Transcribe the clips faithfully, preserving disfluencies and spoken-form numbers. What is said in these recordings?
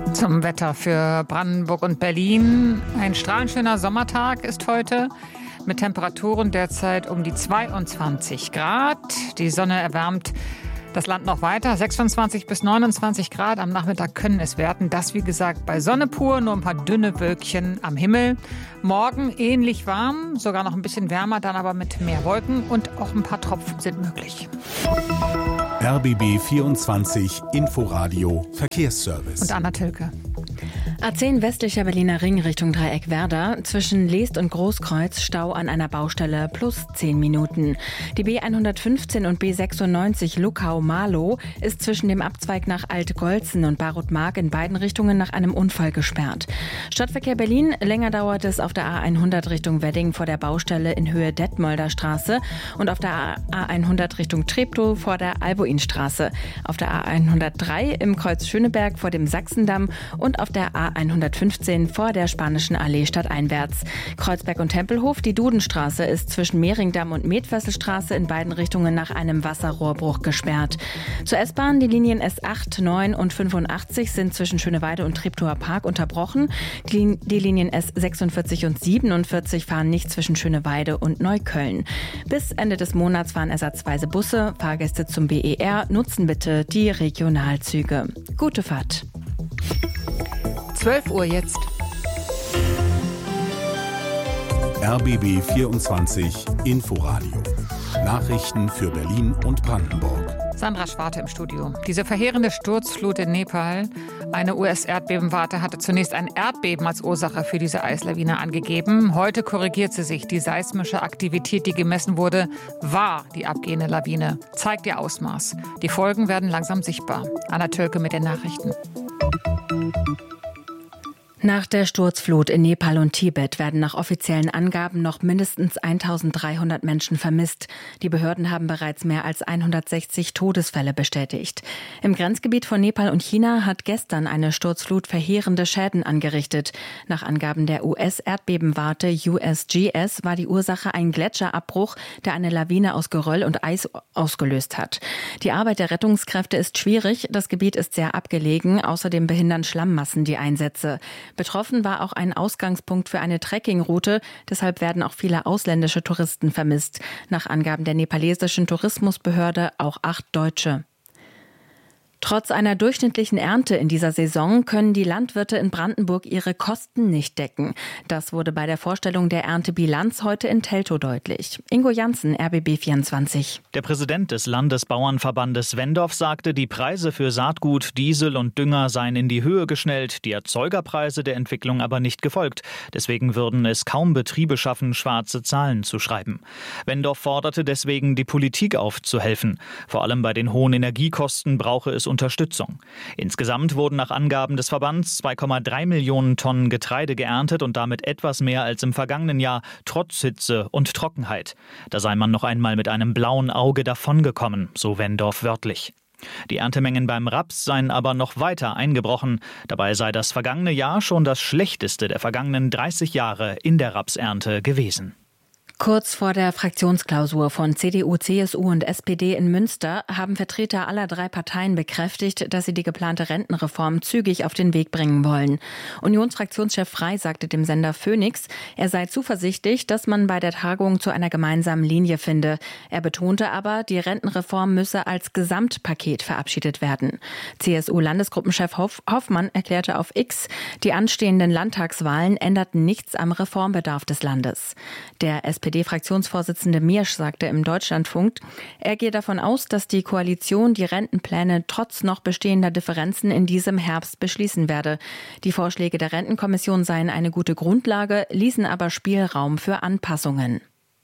Zum Wetter für Brandenburg und Berlin. Ein strahlenschöner Sommertag ist heute mit Temperaturen derzeit um die zweiundzwanzig Grad. Die Sonne erwärmt das Land noch weiter. sechsundzwanzig bis neunundzwanzig Grad am Nachmittag können es werden. Das, wie gesagt, bei Sonne pur, nur ein paar dünne Wölkchen am Himmel. Morgen ähnlich warm, sogar noch ein bisschen wärmer, dann aber mit mehr Wolken und auch ein paar Tropfen sind möglich. R B B vierundzwanzig Inforadio Verkehrsservice. Und Anna Tölke. A zehn westlicher Berliner Ring Richtung Dreieck Werder. Zwischen Leest und Großkreuz Stau an einer Baustelle plus zehn Minuten. Die B hundertfünfzehn und B sechsundneunzig Luckau-Marlow ist zwischen dem Abzweig nach Alt-Golzen und Barut-Mark in beiden Richtungen nach einem Unfall gesperrt. Stadtverkehr Berlin, länger dauert es auf der A hundert Richtung Wedding vor der Baustelle in Höhe Detmolder Straße und auf der A hundert Richtung Treptow vor der Albuinstraße. Auf der A hundertdrei im Kreuz Schöneberg vor dem Sachsendamm und auf der A hundertfünfzehn vor der Spanischen Allee stadteinwärts. Kreuzberg und Tempelhof, die Dudenstraße ist zwischen Mehringdamm und Metwesselstraße in beiden Richtungen nach einem Wasserrohrbruch gesperrt. Zur S-Bahn, die Linien S acht, neun und fünfundachtzig sind zwischen Schöneweide und Treptower Park unterbrochen. Die, die Linien S sechsundvierzig und siebenundvierzig fahren nicht zwischen Schöneweide und Neukölln. Bis Ende des Monats fahren ersatzweise Busse. Fahrgäste zum B E R nutzen bitte die Regionalzüge. Gute Fahrt. zwölf Uhr jetzt. R B B vierundzwanzig Inforadio. Nachrichten für Berlin und Brandenburg. Sandra Schwarte im Studio. Diese verheerende Sturzflut in Nepal, eine U S-Erdbebenwarte, hatte zunächst ein Erdbeben als Ursache für diese Eislawine angegeben. Heute korrigiert sie sich. Die seismische Aktivität, die gemessen wurde, war die abgehende Lawine. Zeigt ihr Ausmaß. Die Folgen werden langsam sichtbar. Anna Tölke mit den Nachrichten. Nach der Sturzflut in Nepal und Tibet werden nach offiziellen Angaben noch mindestens eintausenddreihundert Menschen vermisst. Die Behörden haben bereits mehr als hundertsechzig Todesfälle bestätigt. Im Grenzgebiet von Nepal und China hat gestern eine Sturzflut verheerende Schäden angerichtet. Nach Angaben der U S-Erdbebenwarte U S G S war die Ursache ein Gletscherabbruch, der eine Lawine aus Geröll und Eis ausgelöst hat. Die Arbeit der Rettungskräfte ist schwierig. Das Gebiet ist sehr abgelegen. Außerdem behindern Schlammmassen die Einsätze. Betroffen war auch ein Ausgangspunkt für eine Trekkingroute. Deshalb werden auch viele ausländische Touristen vermisst. Nach Angaben der nepalesischen Tourismusbehörde auch acht Deutsche. Trotz einer durchschnittlichen Ernte in dieser Saison können die Landwirte in Brandenburg ihre Kosten nicht decken. Das wurde bei der Vorstellung der Erntebilanz heute in Teltow deutlich. Ingo Janssen, R B B vierundzwanzig. Der Präsident des Landesbauernverbandes Wendorf sagte, die Preise für Saatgut, Diesel und Dünger seien in die Höhe geschnellt, die Erzeugerpreise der Entwicklung aber nicht gefolgt. Deswegen würden es kaum Betriebe schaffen, schwarze Zahlen zu schreiben. Wendorf forderte deswegen, die Politik aufzuhelfen. Vor allem bei den hohen Energiekosten brauche es Unterstützung. Insgesamt wurden nach Angaben des Verbands zwei Komma drei Millionen Tonnen Getreide geerntet und damit etwas mehr als im vergangenen Jahr, trotz Hitze und Trockenheit. Da sei man noch einmal mit einem blauen Auge davongekommen, so Wendorf wörtlich. Die Erntemengen beim Raps seien aber noch weiter eingebrochen. Dabei sei das vergangene Jahr schon das schlechteste der vergangenen dreißig Jahre in der Rapsernte gewesen. Kurz vor der Fraktionsklausur von C D U, C S U und S P D in Münster haben Vertreter aller drei Parteien bekräftigt, dass sie die geplante Rentenreform zügig auf den Weg bringen wollen. Unionsfraktionschef Frey sagte dem Sender Phoenix, er sei zuversichtlich, dass man bei der Tagung zu einer gemeinsamen Linie finde. Er betonte aber, die Rentenreform müsse als Gesamtpaket verabschiedet werden. C S U-Landesgruppenchef Hoff- Hoffmann erklärte auf X, die anstehenden Landtagswahlen änderten nichts am Reformbedarf des Landes. Der S P D-Fraktionsvorsitzende Miersch sagte im Deutschlandfunk, er gehe davon aus, dass die Koalition die Rentenpläne trotz noch bestehender Differenzen in diesem Herbst beschließen werde. Die Vorschläge der Rentenkommission seien eine gute Grundlage, ließen aber Spielraum für Anpassungen.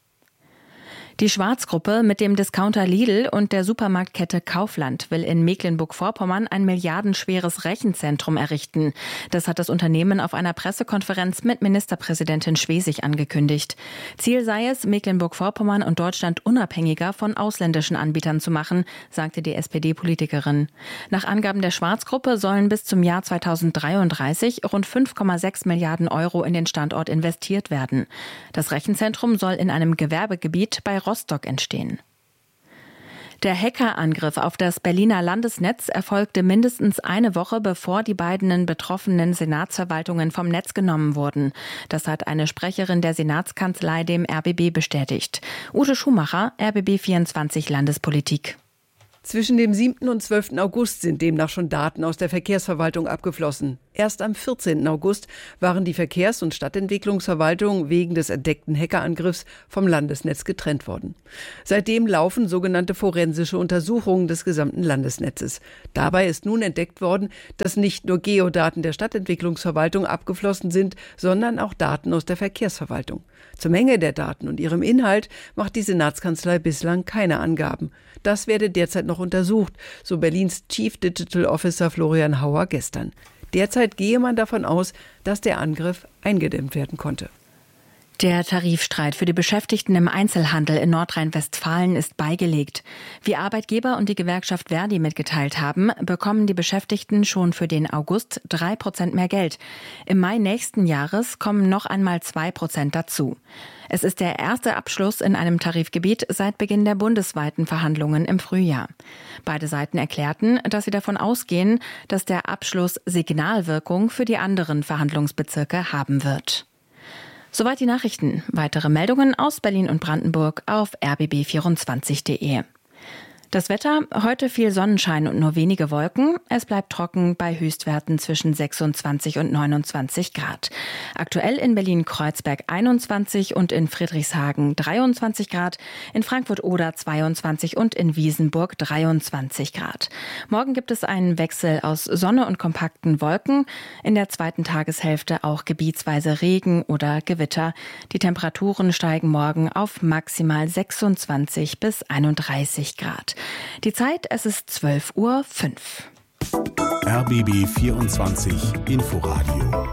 Die Schwarz-Gruppe mit dem Discounter Lidl und der Supermarktkette Kaufland will in Mecklenburg-Vorpommern ein milliardenschweres Rechenzentrum errichten. Das hat das Unternehmen auf einer Pressekonferenz mit Ministerpräsidentin Schwesig angekündigt. Ziel sei es, Mecklenburg-Vorpommern und Deutschland unabhängiger von ausländischen Anbietern zu machen, sagte die S P D-Politikerin. Nach Angaben der Schwarz-Gruppe sollen bis zum Jahr zweitausenddreiunddreißig rund fünf Komma sechs Milliarden Euro in den Standort investiert werden. Das Rechenzentrum soll in einem Gewerbegebiet bei Rostock entstehen. Der Hackerangriff auf das Berliner Landesnetz erfolgte mindestens eine Woche, bevor die beiden betroffenen Senatsverwaltungen vom Netz genommen wurden. Das hat eine Sprecherin der Senatskanzlei dem R B B bestätigt. Ute Schumacher, R B B vierundzwanzig Landespolitik. Zwischen dem siebten und zwölften August sind demnach schon Daten aus der Verkehrsverwaltung abgeflossen. Erst am vierzehnten August waren die Verkehrs- und Stadtentwicklungsverwaltung wegen des entdeckten Hackerangriffs vom Landesnetz getrennt worden. Seitdem laufen sogenannte forensische Untersuchungen des gesamten Landesnetzes. Dabei ist nun entdeckt worden, dass nicht nur Geodaten der Stadtentwicklungsverwaltung abgeflossen sind, sondern auch Daten aus der Verkehrsverwaltung. Zur Menge der Daten und ihrem Inhalt macht die Senatskanzlei bislang keine Angaben. Das werde derzeit noch untersucht, so Berlins Chief Digital Officer Florian Hauer gestern. Derzeit gehe man davon aus, dass der Angriff eingedämmt werden konnte. Der Tarifstreit für die Beschäftigten im Einzelhandel in Nordrhein-Westfalen ist beigelegt. Wie Arbeitgeber und die Gewerkschaft Verdi mitgeteilt haben, bekommen die Beschäftigten schon für den August drei Prozent mehr Geld. Im Mai nächsten Jahres kommen noch einmal zwei Prozent dazu. Es ist der erste Abschluss in einem Tarifgebiet seit Beginn der bundesweiten Verhandlungen im Frühjahr. Beide Seiten erklärten, dass sie davon ausgehen, dass der Abschluss Signalwirkung für die anderen Verhandlungsbezirke haben wird. Soweit die Nachrichten. Weitere Meldungen aus Berlin und Brandenburg auf r b b vierundzwanzig punkt d e. Das Wetter, heute viel Sonnenschein und nur wenige Wolken. Es bleibt trocken bei Höchstwerten zwischen sechsundzwanzig und neunundzwanzig Grad. Aktuell in Berlin-Kreuzberg einundzwanzig und in Friedrichshagen dreiundzwanzig Grad, in Frankfurt-Oder zweiundzwanzig und in Wiesenburg dreiundzwanzig Grad. Morgen gibt es einen Wechsel aus Sonne und kompakten Wolken. In der zweiten Tageshälfte auch gebietsweise Regen oder Gewitter. Die Temperaturen steigen morgen auf maximal sechsundzwanzig bis einunddreißig Grad. Die Zeit, es ist zwölf Uhr fünf. R B B vierundzwanzig Inforadio.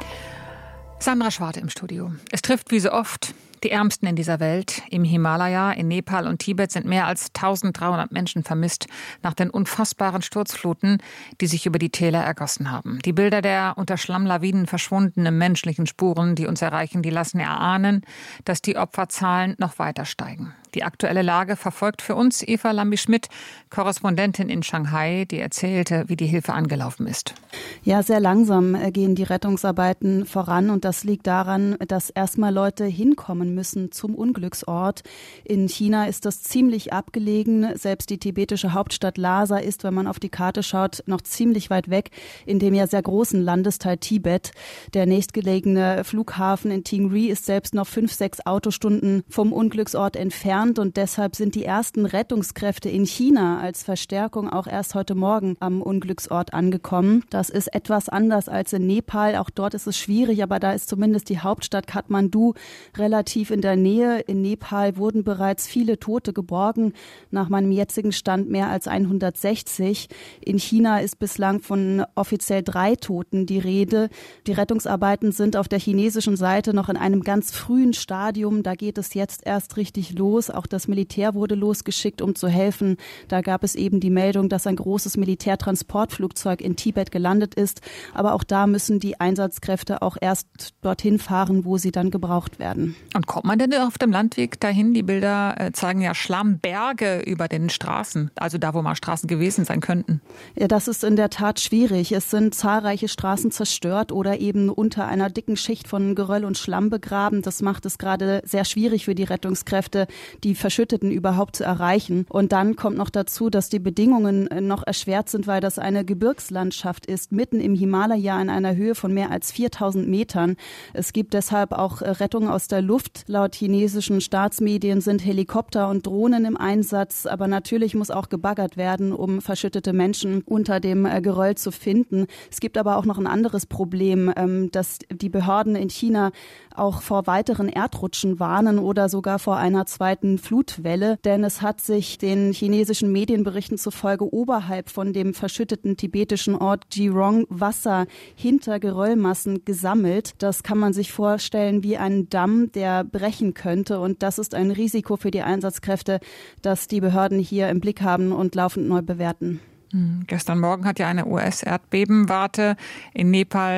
Sandra Schwarte im Studio. Es trifft wie so oft die Ärmsten in dieser Welt. Im Himalaya, in Nepal und Tibet sind mehr als eintausenddreihundert Menschen vermisst nach den unfassbaren Sturzfluten, die sich über die Täler ergossen haben. Die Bilder der unter Schlammlawinen verschwundenen menschlichen Spuren, die uns erreichen, die lassen erahnen, dass die Opferzahlen noch weiter steigen. Die aktuelle Lage verfolgt für uns Eva Lambi-Schmidt, Korrespondentin in Shanghai, die erzählte, wie die Hilfe angelaufen ist. Ja, sehr langsam gehen die Rettungsarbeiten voran und das liegt daran, dass erstmal Leute hinkommen müssen zum Unglücksort. In China ist das ziemlich abgelegen. Selbst die tibetische Hauptstadt Lhasa ist, wenn man auf die Karte schaut, noch ziemlich weit weg in dem ja sehr großen Landesteil Tibet. Der nächstgelegene Flughafen in Tingri ist selbst noch fünf, sechs Autostunden vom Unglücksort entfernt. Und deshalb sind die ersten Rettungskräfte in China als Verstärkung auch erst heute Morgen am Unglücksort angekommen. Das ist etwas anders als in Nepal. Auch dort ist es schwierig, aber da ist zumindest die Hauptstadt Kathmandu relativ in der Nähe. In Nepal wurden bereits viele Tote geborgen. Nach meinem jetzigen Stand mehr als hundertsechzig. In China ist bislang von offiziell drei Toten die Rede. Die Rettungsarbeiten sind auf der chinesischen Seite noch in einem ganz frühen Stadium. Da geht es jetzt erst richtig los. Auch das Militär wurde losgeschickt, um zu helfen. Da gab es eben die Meldung, dass ein großes Militärtransportflugzeug in Tibet gelandet ist. Aber auch da müssen die Einsatzkräfte auch erst dorthin fahren, wo sie dann gebraucht werden. Und kommt man denn auf dem Landweg dahin? Die Bilder zeigen ja Schlammberge über den Straßen, also da, wo mal Straßen gewesen sein könnten. Ja, das ist in der Tat schwierig. Es sind zahlreiche Straßen zerstört oder eben unter einer dicken Schicht von Geröll und Schlamm begraben. Das macht es gerade sehr schwierig für die Rettungskräfte, die Verschütteten überhaupt zu erreichen. Und dann kommt noch dazu, dass die Bedingungen noch erschwert sind, weil das eine Gebirgslandschaft ist, mitten im Himalaya in einer Höhe von mehr als viertausend Metern. Es gibt deshalb auch Rettungen aus der Luft. Laut chinesischen Staatsmedien sind Helikopter und Drohnen im Einsatz. Aber natürlich muss auch gebaggert werden, um verschüttete Menschen unter dem Geröll zu finden. Es gibt aber auch noch ein anderes Problem, dass die Behörden in China auch vor weiteren Erdrutschen warnen oder sogar vor einer zweiten Flutwelle, denn es hat sich den chinesischen Medienberichten zufolge oberhalb von dem verschütteten tibetischen Ort Jirong Wasser hinter Geröllmassen gesammelt. Das kann man sich vorstellen wie ein Damm, der brechen könnte, und das ist ein Risiko für die Einsatzkräfte, das die Behörden hier im Blick haben und laufend neu bewerten. Hm. Gestern Morgen hat ja eine U S-Erdbebenwarte in Nepal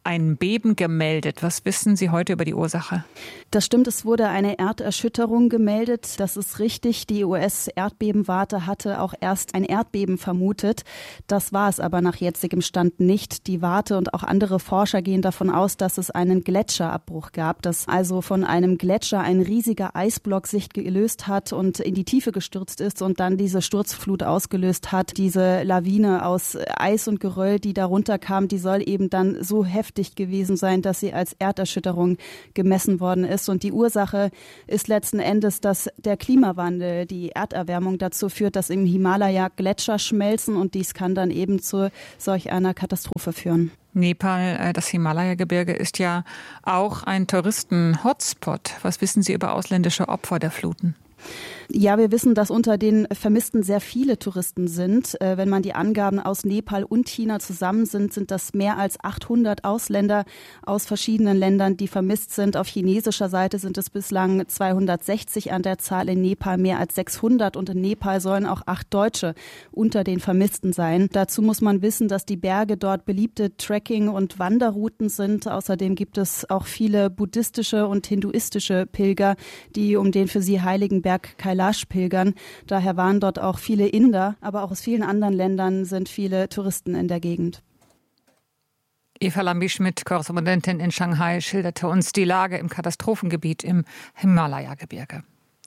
ein Beben gemeldet. Was wissen Sie heute über die Ursache? Das stimmt, es wurde eine Erderschütterung gemeldet. Das ist richtig. Die U S-Erdbebenwarte hatte auch erst ein Erdbeben vermutet. Das war es aber nach jetzigem Stand nicht. Die Warte und auch andere Forscher gehen davon aus, dass es einen Gletscherabbruch gab, dass also von einem Gletscher ein riesiger Eisblock sich gelöst hat und in die Tiefe gestürzt ist und dann diese Sturzflut ausgelöst hat. Diese Lawine aus Eis und Geröll, die darunter kam, die soll eben dann so heftig gewesen sein, dass sie als Erderschütterung gemessen worden ist. Und die Ursache ist letzten Endes, dass der Klimawandel, die Erderwärmung dazu führt, dass im Himalaya Gletscher schmelzen und dies kann dann eben zu solch einer Katastrophe führen. Nepal, das Himalaya-Gebirge, ist ja auch ein Touristen-Hotspot. Was wissen Sie über ausländische Opfer der Fluten? Ja, wir wissen, dass unter den Vermissten sehr viele Touristen sind. Wenn man die Angaben aus Nepal und China zusammen sind, sind das mehr als achthundert Ausländer aus verschiedenen Ländern, die vermisst sind. Auf chinesischer Seite sind es bislang zweihundertsechzig an der Zahl, in Nepal mehr als sechshundert und in Nepal sollen auch acht Deutsche unter den Vermissten sein. Dazu muss man wissen, dass die Berge dort beliebte Trekking- und Wanderrouten sind. Außerdem gibt es auch viele buddhistische und hinduistische Pilger, die um den für sie heiligen Berg Kailash pilgern. Daher waren dort auch viele Inder, aber auch aus vielen anderen Ländern sind viele Touristen in der Gegend. Eva Lambi-Schmidt, Korrespondentin in Shanghai, schilderte uns die Lage im Katastrophengebiet im Himalaya-Gebirge.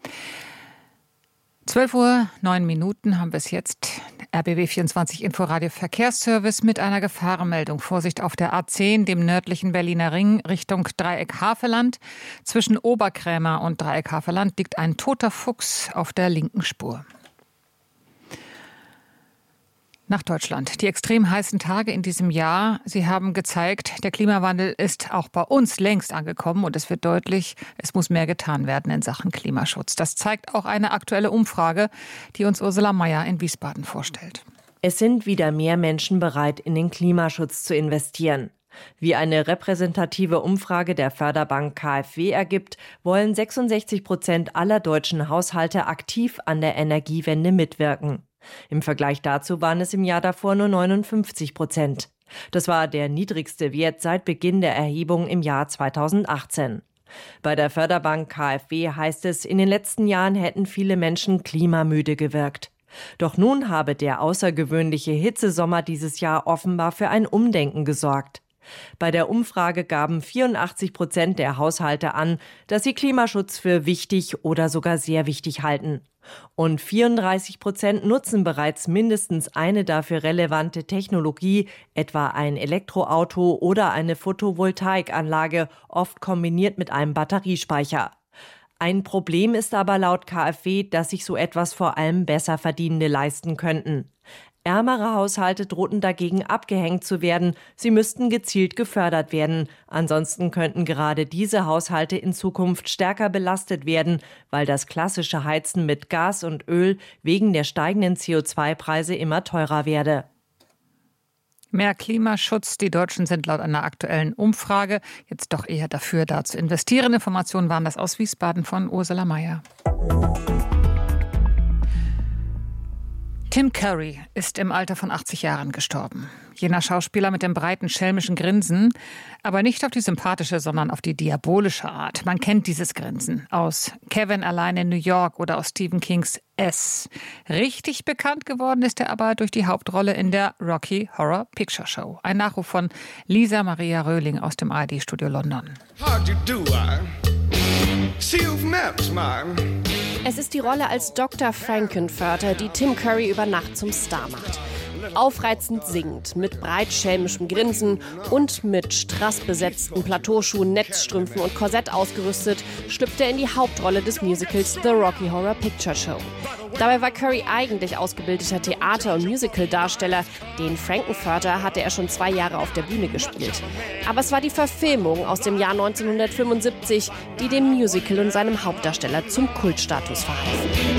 zwölf Uhr neun Minuten haben wir es jetzt. R B B vierundzwanzig Inforadio Verkehrsservice mit einer Gefahrenmeldung. Vorsicht auf der A zehn, dem nördlichen Berliner Ring, Richtung Dreieck-Havelland. Zwischen Oberkrämer und Dreieck-Havelland liegt ein toter Fuchs auf der linken Spur. Nach Deutschland. Die extrem heißen Tage in diesem Jahr, sie haben gezeigt, der Klimawandel ist auch bei uns längst angekommen und es wird deutlich, es muss mehr getan werden in Sachen Klimaschutz. Das zeigt auch eine aktuelle Umfrage, die uns Ursula Mayer in Wiesbaden vorstellt. Es sind wieder mehr Menschen bereit, in den Klimaschutz zu investieren. Wie eine repräsentative Umfrage der Förderbank K f W ergibt, wollen sechsundsechzig Prozent aller deutschen Haushalte aktiv an der Energiewende mitwirken. Im Vergleich dazu waren es im Jahr davor nur neunundfünfzig Prozent. Das war der niedrigste Wert seit Beginn der Erhebung im Jahr zweitausendachtzehn. Bei der Förderbank K f W heißt es, in den letzten Jahren hätten viele Menschen klimamüde gewirkt. Doch nun habe der außergewöhnliche Hitzesommer dieses Jahr offenbar für ein Umdenken gesorgt. Bei der Umfrage gaben vierundachtzig Prozent der Haushalte an, dass sie Klimaschutz für wichtig oder sogar sehr wichtig halten. Und vierunddreißig Prozent nutzen bereits mindestens eine dafür relevante Technologie, etwa ein Elektroauto oder eine Photovoltaikanlage, oft kombiniert mit einem Batteriespeicher. Ein Problem ist aber laut K f W, dass sich so etwas vor allem Besserverdienende leisten könnten. Ärmere Haushalte drohten dagegen abgehängt zu werden. Sie müssten gezielt gefördert werden. Ansonsten könnten gerade diese Haushalte in Zukunft stärker belastet werden, weil das klassische Heizen mit Gas und Öl wegen der steigenden C O zwei Preise immer teurer werde. Mehr Klimaschutz. Die Deutschen sind laut einer aktuellen Umfrage jetzt doch eher dafür, da zu investieren. Informationen waren das aus Wiesbaden von Ursula Mayer. Tim Curry ist im Alter von achtzig Jahren gestorben. Jener Schauspieler mit dem breiten, schelmischen Grinsen, aber nicht auf die sympathische, sondern auf die diabolische Art. Man kennt dieses Grinsen aus Kevin allein in New York oder aus Stephen Kings S. Richtig bekannt geworden ist er aber durch die Hauptrolle in der Rocky Horror Picture Show. Ein Nachruf von Lisa Maria Röhling aus dem A R D-Studio London. How'd you do, I see you've met, smile. Es ist die Rolle als Doktor Frankenfurter, die Tim Curry über Nacht zum Star macht. Aufreizend singend, mit breit schelmischem Grinsen und mit strassbesetzten Plateauschuhen, Netzstrümpfen und Korsett ausgerüstet, schlüpft er in die Hauptrolle des Musicals The Rocky Horror Picture Show. Dabei war Curry eigentlich ausgebildeter Theater- und Musical-Darsteller. Den Frankenfurter hatte er schon zwei Jahre auf der Bühne gespielt. Aber es war die Verfilmung aus dem Jahr neunzehnhundertfünfundsiebzig, die dem Musical und seinem Hauptdarsteller zum Kultstatus verhalf.